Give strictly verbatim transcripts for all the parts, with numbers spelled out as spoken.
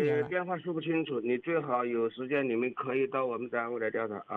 年了。 电话说不清楚，你最好有时间你们可以到我们单位来调查啊。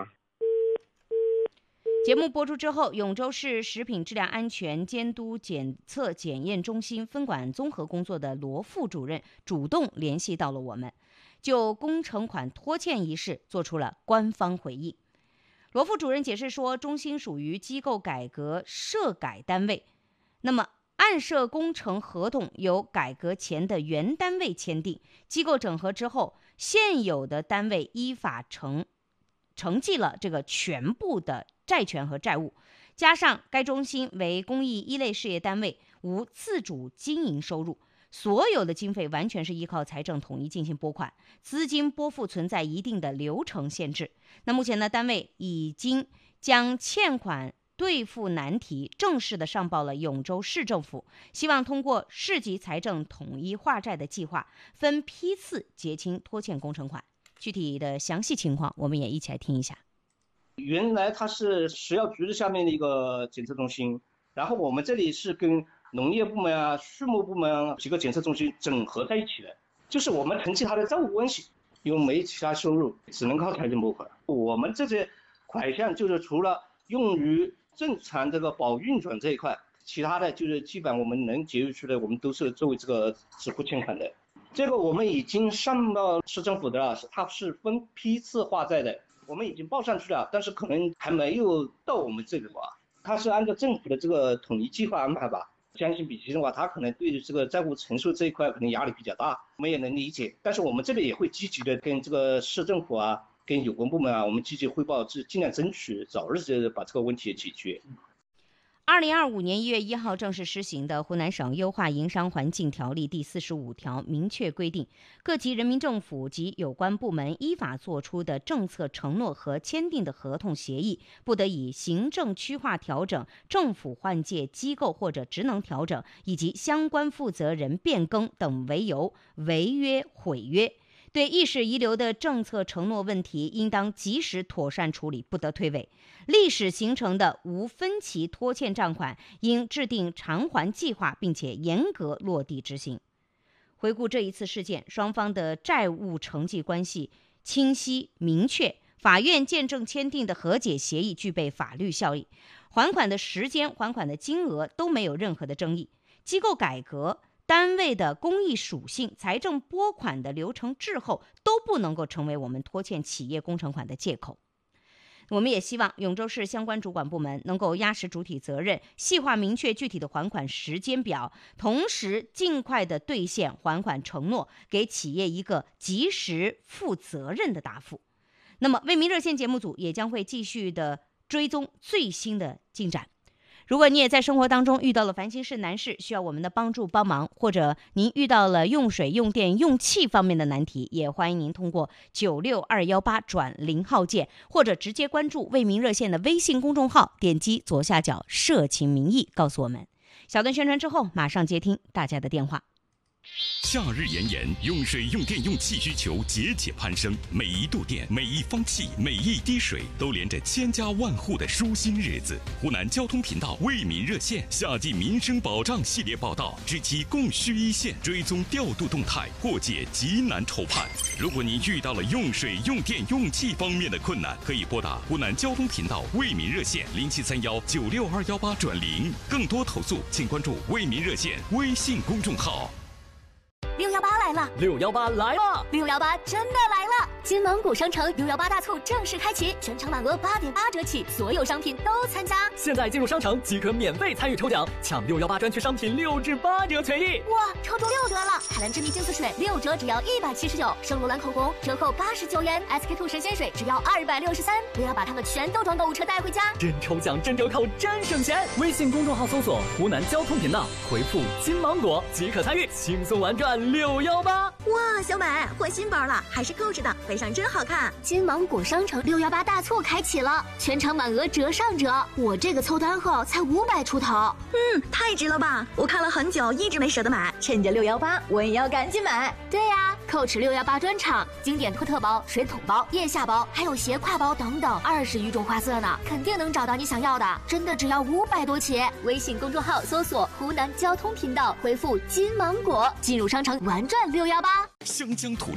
节目播出之后，永州市食品质量安全监督检测检验中心分管综合工作的罗副主任主动联系到了我们，就工程款拖欠一事做出了官方回应。罗副主任解释说，中心属于机构改革涉改单位，那么案涉工程合同由改革前的原单位签订，机构整合之后，现有的单位依法承承继了这个全部的债权和债务，加上该中心为公益一类事业单位，无自主经营收入，所有的经费完全是依靠财政统一进行拨款，资金拨付存在一定的流程限制。那目前呢，单位已经将欠款兑付难题正式的上报了永州市政府，希望通过市级财政统一化债的计划，分批次结清拖欠工程款。具体的详细情况，我们也一起来听一下。 原来它是食药局的下面的一个检测中心，然后我们这里是跟农业部门啊、畜牧部门啊几个检测中心整合在一起的，就是我们承继它的债务关系，因为没其他收入，只能靠财政拨款。我们这些款项就是除了用于正常这个保运转这一块，其他的就是基本我们能节约出来，我们都是作为这个支付欠款的。这个我们已经上到市政府的了，它是分批次化债的，我们已经报上去了，但是可能还没有到我们这里吧。它是按照政府的这个统一计划安排吧。相信比起的话，他可能对这个债务承受这一块可能压力比较大，我们也能理解。但是我们这边也会积极的跟这个市政府啊、跟有关部门啊，我们积极汇报，尽量争取早日把这个问题解决。 二零二五年一月一号正式施行的湖南省优化营商环境条例第四十五条明确规定，各级人民政府及有关部门依法作出的政策承诺和签订的合同协议，不得以行政区划调整、政府换届机构或者职能调整以及相关负责人变更等为由违约毁约。对意识遗留的政策承诺问题，应当及时妥善处理，不得推诿。历史形成的无分期拖欠账款，应制定偿还计划，并且严格落地执行。回顾这一次事件，双方的债务承继关系清晰明确，法院见证签订的和解协议具备法律效力，还款的时间、还款的金额都没有任何的争议。机构改革、单位的公益属性、财政拨款的流程滞后，都不能够成为我们拖欠企业工程款的借口。我们也希望永州市相关主管部门能够压实主体责任，细化明确具体的还款时间表，同时尽快的兑现还款承诺，给企业一个及时负责任的答复。那么为民热线节目组也将会继续的追踪最新的进展。如果你也在生活当中遇到了烦心事难事，需要我们的帮助帮忙，或者您遇到了用水、用电、用气方面的难题，也欢迎您通过九六二一八转零号键，或者直接关注为民热线的微信公众号，点击左下角社情民意告诉我们。小段宣传之后，马上接听大家的电话。 夏日炎炎，用水、用电、用气需求节节攀升，每一度电、每一方气、每一滴水，都连着千家万户的舒心日子。湖南交通频道为民热线夏季民生保障系列报道，知其供需一线，追踪调度动态，破解急难愁盼。如果您遇到了用水、用电、用气方面的困难，可以拨打湖南交通频道为民热线零七三幺九六二幺八转零。更多投诉，请关注为民热线微信公众号。 六幺八来了， 六幺八来了， 六幺八真的来了！金芒谷商城六幺八大促正式开启，全场满额八点八折起，所有商品都参加。 现在进入商城即可免费参与抽奖，抢六幺八专区商品六至八折权益。 哇，抽中六得了！海蓝之谜净丝水六折只要一百七十九，圣罗兰口红折扣八十九元 ，S K two 神仙水只要二百六十三。不要把它们全都装购物车带回家， 真抽奖真折扣真省钱！微信公众号搜索湖南交通频道，回复金芒果即可参与，轻松玩转六幺八。 哇，小美换新包了，还是购置的，背上真好看。金芒果商城六幺八大促开启了，全场满额折上折。我这个凑单后才五百出头， 嗯，太值了吧！我看了很久，一直没舍得买，趁着六幺八，我也要赶紧买。 对呀、啊，蔻驰六幺八专场，经典托特包、水桶包、腋下包，还有斜挎包等等，二十余种花色呢，肯定能找到你想要的。真的只要五百多起。微信公众号搜索湖南交通频道，回复金芒果，进入商城玩转六幺八。 湘江土